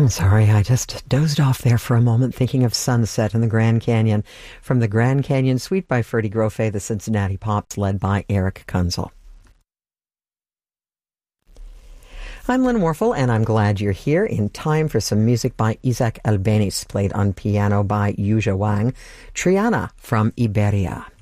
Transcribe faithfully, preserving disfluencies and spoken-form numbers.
I'm sorry, I just dozed off there for a moment thinking of Sunset in the Grand Canyon. From the Grand Canyon Suite by Ferdy Grofé, the Cincinnati Pops, led by Eric Kunzel. I'm Lynn Warfel, and I'm glad you're here in time for some music by Isaac Albeniz, played on piano by Yuja Wang, Triana from Iberia.